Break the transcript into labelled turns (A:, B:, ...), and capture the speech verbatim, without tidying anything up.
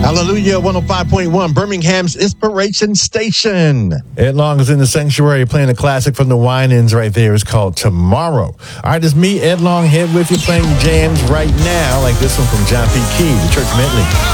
A: Hallelujah, one oh five point one, Birmingham's Inspiration Station.
B: Ed Long is in the sanctuary playing a classic from the Winans right there. It's called Tomorrow. All right, it's me, Ed Long, here with you playing jams right now, like this one from John P. Key, the Church Medley.